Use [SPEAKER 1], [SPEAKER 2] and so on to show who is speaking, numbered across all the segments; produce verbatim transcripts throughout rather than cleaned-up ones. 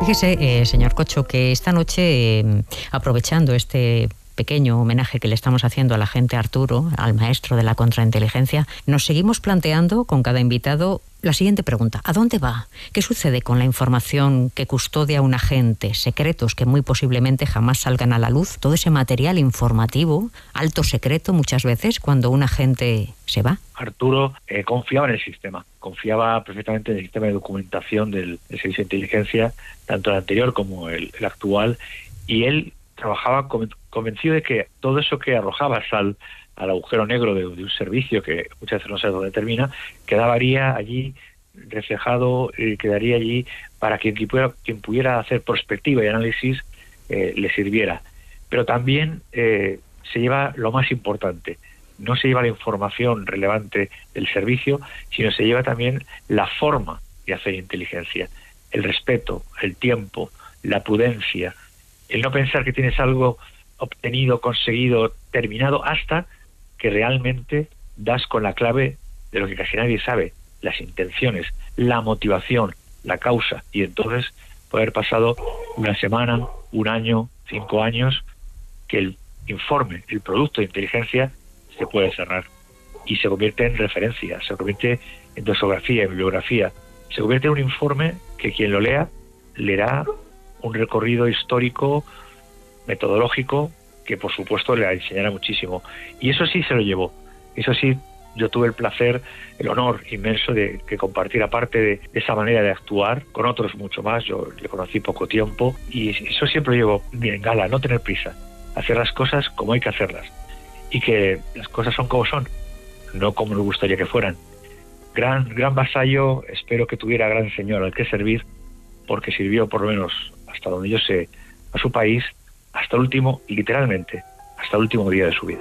[SPEAKER 1] Fíjese, eh, señor Cocho, que esta noche, eh, aprovechando este pequeño homenaje que le estamos haciendo al agente Arturo, al maestro de la contrainteligencia, nos seguimos planteando con cada invitado la siguiente pregunta: ¿a dónde va? ¿Qué sucede con la información que custodia un agente? Secretos que muy posiblemente jamás salgan a la luz. Todo ese material informativo, alto secreto muchas veces, cuando un agente se va.
[SPEAKER 2] Arturo eh, confiaba en el sistema, confiaba perfectamente en el sistema de documentación del, del servicio de inteligencia, tanto el anterior como el, el actual, y él trabajaba convencido de que todo eso que arrojaba al, al agujero negro de, de un servicio que muchas veces no se dónde termina, quedaría allí reflejado y quedaría allí para que quien pudiera, quien pudiera hacer prospectiva y análisis eh, le sirviera. Pero también eh, se lleva lo más importante: no se lleva la información relevante del servicio, sino se lleva también la forma de hacer inteligencia, el respeto, el tiempo, la prudencia, el no pensar que tienes algo obtenido, conseguido, terminado, hasta que realmente das con la clave de lo que casi nadie sabe: las intenciones, la motivación, la causa. Y entonces puede haber pasado una semana, un año, cinco años, que el informe, el producto de inteligencia se puede cerrar y se convierte en referencia, se convierte en dosografía, en bibliografía, se convierte en un informe que quien lo lea leerá un recorrido histórico, metodológico, que por supuesto le enseñará muchísimo. Y eso sí se lo llevó. Eso sí, yo tuve el placer, el honor inmenso de que compartiera parte de esa manera de actuar con otros mucho más. Yo le conocí poco tiempo y eso siempre lo llevo en gala: no tener prisa, hacer las cosas como hay que hacerlas, y que las cosas son como son, no como nos gustaría que fueran. Gran, gran vasallo, espero que tuviera gran señor al que servir, porque sirvió, por lo menos hasta donde yo sé, a su país hasta el último, literalmente, hasta el último día de su vida.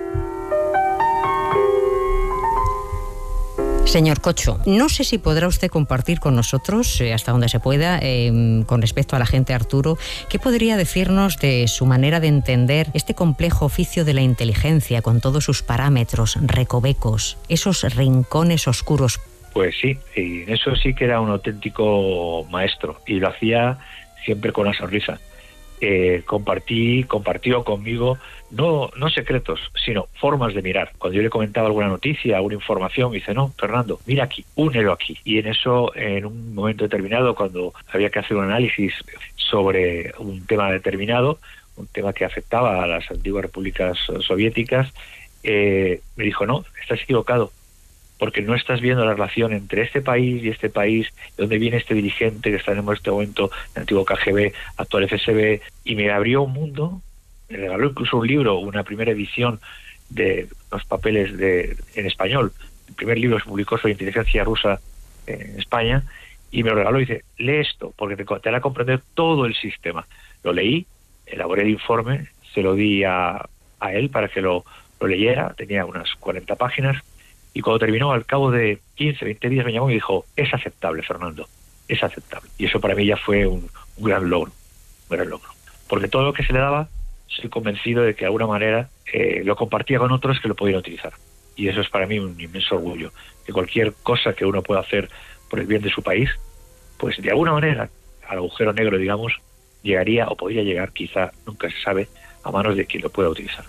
[SPEAKER 1] Señor Cocho, no sé si podrá usted compartir con nosotros, eh, hasta donde se pueda, eh, con respecto al agente Arturo, ¿qué podría decirnos de su manera de entender este complejo oficio de la inteligencia, con todos sus parámetros, recovecos, esos rincones oscuros?
[SPEAKER 2] Pues sí, y en eso sí que era un auténtico maestro, y lo hacía siempre con una sonrisa. Eh, compartí, compartió conmigo no, no secretos, sino formas de mirar. Cuando yo le comentaba alguna noticia, alguna información, me dice: no, Fernando, mira aquí, únelo aquí. Y en eso, en un momento determinado, cuando había que hacer un análisis sobre un tema determinado, un tema que afectaba a las antiguas repúblicas soviéticas, eh, me dijo: no, estás equivocado, porque no estás viendo la relación entre este país y este país, de dónde viene este dirigente que está en este momento, el antiguo K G B, actual F S B, y me abrió un mundo, me regaló incluso un libro, una primera edición de los papeles de en español. El primer libro se publicó sobre inteligencia rusa en España, y me lo regaló y dice: lee esto, porque te, te hará comprender todo el sistema. Lo leí, elaboré el informe, se lo di a, a él para que lo, lo leyera, tenía unas cuarenta páginas, y cuando terminó, al cabo de quince, veinte días, me llamó y dijo: es aceptable, Fernando, es aceptable. Y eso para mí ya fue un, un gran logro, un gran logro. Porque todo lo que se le daba, soy convencido de que de alguna manera eh, lo compartía con otros que lo podían utilizar. Y eso es para mí un inmenso orgullo, que cualquier cosa que uno pueda hacer por el bien de su país, pues de alguna manera, al agujero negro, digamos, llegaría, o podría llegar, quizá, nunca se sabe, a manos de quien lo pueda utilizar.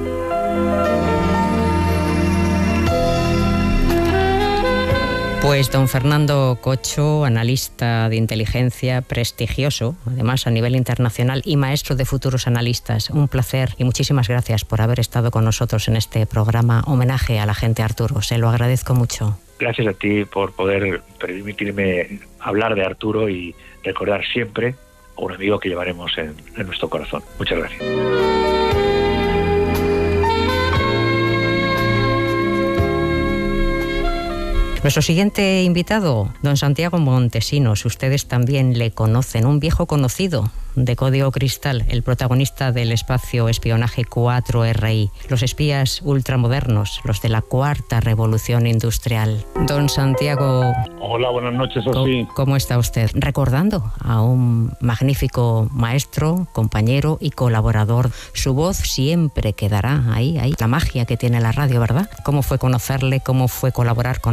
[SPEAKER 1] Pues don Fernando Cocho, analista de inteligencia prestigioso, además a nivel internacional, y maestro de futuros analistas. Un placer y muchísimas gracias por haber estado con nosotros en este programa homenaje al agente Arturo. Se lo agradezco mucho.
[SPEAKER 2] Gracias a ti por poder permitirme hablar de Arturo y recordar siempre a un amigo que llevaremos en, en nuestro corazón. Muchas gracias.
[SPEAKER 1] Nuestro siguiente invitado, don Santiago Montesinos, ustedes también le conocen, un viejo conocido de Código Cristal, el protagonista del espacio espionaje cuatro R I, los espías ultramodernos, los de la cuarta revolución industrial. Don Santiago...
[SPEAKER 3] Hola, buenas noches, Sofía.
[SPEAKER 1] ¿Cómo, ¿Cómo está usted? Recordando a un magnífico maestro, compañero y colaborador. Su voz siempre quedará ahí, ahí. La magia que tiene la radio, ¿verdad? ¿Cómo fue conocerle? ¿Cómo fue colaborar con él?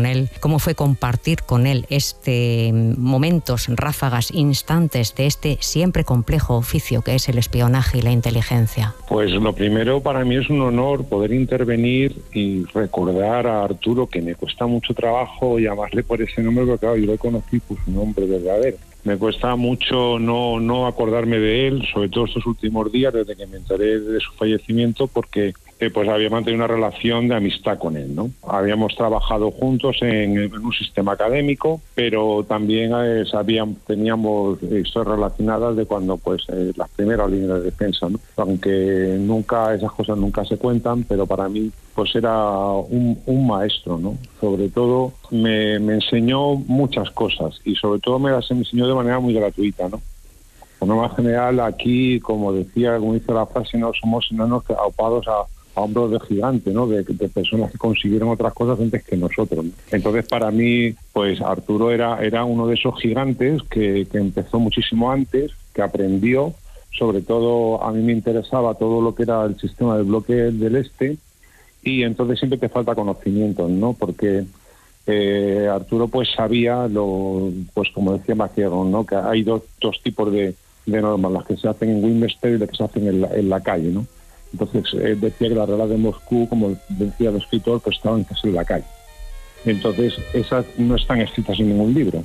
[SPEAKER 1] cómo fue compartir con él este momentos, ráfagas, instantes de este siempre complejo oficio que es el espionaje y la inteligencia.
[SPEAKER 3] Pues lo primero, para mí es un honor poder intervenir y recordar a Arturo, que me cuesta mucho trabajo llamarle por ese nombre, porque claro, yo lo conocí por su nombre verdadero. Me cuesta mucho no, no acordarme de él, sobre todo estos últimos días, desde que me enteré de su fallecimiento, porque eh, pues había mantenido una relación de amistad con él, ¿no? Habíamos trabajado juntos en, en un sistema académico, pero también eh, sabíamos, teníamos historias relacionadas de cuando, pues, eh, las primeras líneas de defensa, ¿no? Aunque nunca, esas cosas nunca se cuentan, pero para mí, pues era un, un maestro, ¿no? Sobre todo me, me enseñó muchas cosas y sobre todo me las enseñó de manera muy gratuita, ¿no? Por norma general, aquí, como decía, como dice la frase, no somos enanos aupados a, a hombros de gigante, ¿no? De, de personas que consiguieron otras cosas antes que nosotros, ¿no? Entonces, para mí, pues Arturo era, era uno de esos gigantes que, que empezó muchísimo antes, que aprendió. Sobre todo, a mí me interesaba todo lo que era el sistema del bloque del Este, y entonces siempre te falta conocimiento, ¿no? Porque eh, Arturo pues sabía, lo pues como decía Maquiavel, ¿no? Que hay dos, dos tipos de, de normas, las que se hacen en Westminster y las que se hacen en la, en la calle, ¿no? Entonces eh, decía que la regla de Moscú, como decía el escritor, pues estaban en la calle. Entonces esas no están escritas en ningún libro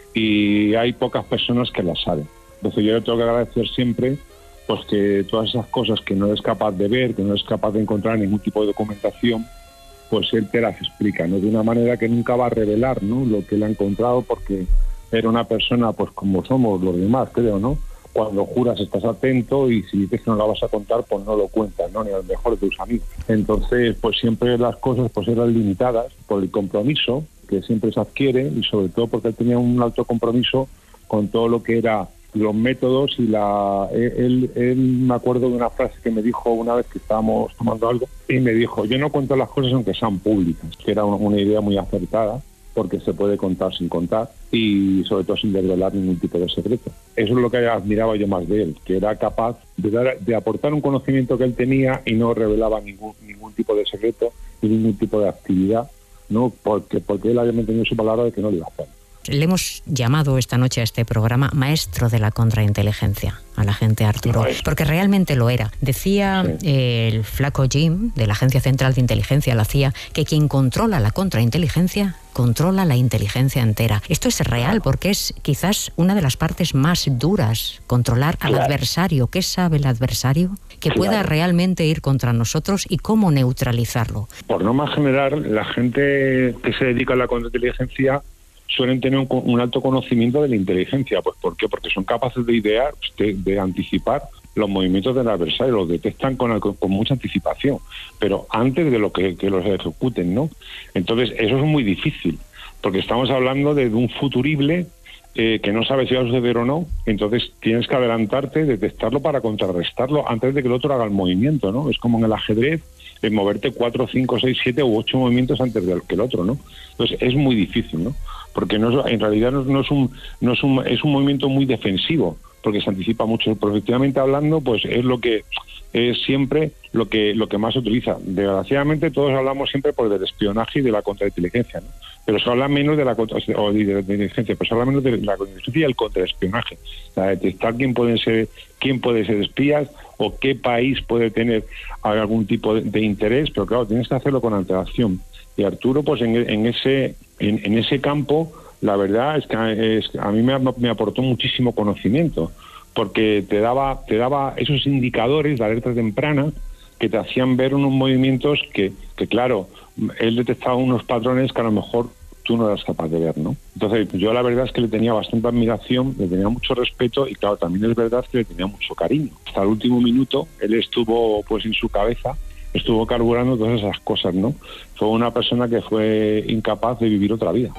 [SPEAKER 3] y hay pocas personas que las saben. Entonces yo le tengo que agradecer siempre pues que todas esas cosas que no es capaz de ver, que no es capaz de encontrar ningún tipo de documentación, pues él te las explica, ¿no? De una manera que nunca va a revelar, ¿no? Lo que él ha encontrado, porque era una persona, pues como somos los demás, creo, ¿no? Cuando juras estás atento y si dices que no la vas a contar, pues no lo cuentas, ¿no? Ni al mejor de tus amigos. Entonces, pues siempre las cosas pues eran limitadas por el compromiso que siempre se adquiere y sobre todo porque él tenía un alto compromiso con todo lo que era los métodos y la él, él me acuerdo de una frase que me dijo una vez que estábamos tomando algo y me dijo: yo no cuento las cosas aunque sean públicas, que era una, una idea muy acertada porque se puede contar sin contar y sobre todo sin desvelar ningún tipo de secreto. Eso es lo que admiraba yo más de él, que era capaz de, dar, de aportar un conocimiento que él tenía y no revelaba ningún ningún tipo de secreto ni ningún tipo de actividad, no porque porque él había mantenido su palabra de que no lo iba a hacer.
[SPEAKER 1] Le hemos llamado esta noche a este programa maestro de la contrainteligencia, al agente Arturo, porque realmente lo era. Decía sí. eh, el flaco Jim, de la Agencia Central de Inteligencia, la C I A, que quien controla la contrainteligencia controla la inteligencia entera. Esto es real porque es quizás una de las partes más duras, controlar al claro. adversario. ¿Qué sabe el adversario? Que claro. pueda realmente ir contra nosotros y cómo neutralizarlo.
[SPEAKER 3] Por norma general, la gente que se dedica a la contrainteligencia suelen tener un, un alto conocimiento de la inteligencia. Pues ¿por qué? Porque son capaces de idear, de, de anticipar los movimientos del adversario, los detectan con, con, con mucha anticipación, pero antes de lo que, que los ejecuten, ¿no? Entonces eso es muy difícil, porque estamos hablando de, de un futurible eh, que no sabe si va a suceder o no. Entonces tienes que adelantarte, detectarlo para contrarrestarlo antes de que el otro haga el movimiento, ¿no? Es como en el ajedrez, en moverte cuatro, cinco, seis, siete u ocho movimientos antes de que el otro, ¿no? Entonces es muy difícil, ¿no? Porque no, en realidad no, no es un no es un es un movimiento muy defensivo, porque se anticipa mucho. Pero efectivamente hablando, pues es lo que es siempre lo que lo que más se utiliza. Desgraciadamente todos hablamos siempre por del espionaje y de la contrainteligencia, ¿no? Pero se habla menos de la contra, o de la inteligencia, pero se habla menos de la contrainteligencia y el contraespionaje. O sea, detectar quién pueden ser quién puede ser espías o qué país puede tener algún tipo de, de interés, pero claro, tienes que hacerlo con antelación. Y Arturo, pues en, en ese en, en ese campo, la verdad es que es, a mí me, me aportó muchísimo conocimiento, porque te daba te daba esos indicadores de alerta temprana que te hacían ver unos movimientos que, que claro, él detectaba unos patrones que a lo mejor tú no eras capaz de ver, ¿no? Entonces yo la verdad es que le tenía bastante admiración, le tenía mucho respeto y claro, también es verdad que le tenía mucho cariño. Hasta el último minuto él estuvo pues en su cabeza, estuvo carburando todas esas cosas, ¿no? Fue una persona que fue incapaz de vivir otra vida.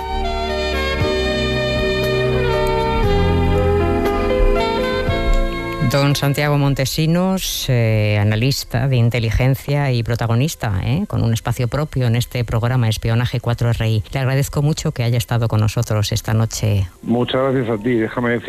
[SPEAKER 1] Don Santiago Montesinos, eh, analista de inteligencia y protagonista, ¿eh? con un espacio propio en este programa Espionaje cuatro R I. Le agradezco mucho que haya estado con nosotros esta noche.
[SPEAKER 3] Muchas gracias a ti. Déjame decir